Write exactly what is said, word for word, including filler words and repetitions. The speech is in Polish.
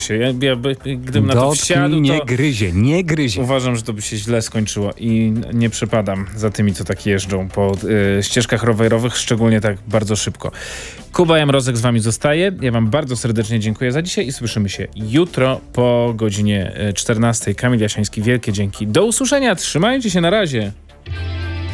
się. Ja, ja, by- gdybym na to Dotknij, wsiadł, nie to gryzie, nie gryzie. uważam, że to by się źle skończyło i nie przepadam za tymi, co tak jeżdżą po y, ścieżkach rowerowych, szczególnie tak bardzo szybko. Kuba Jamrozek z wami zostaje. Ja wam bardzo serdecznie dziękuję za dzisiaj i słyszymy się jutro po godzinie czternastej. Kamil Jasiański, wielkie dzięki. Do usłyszenia, trzymajcie się, na razie.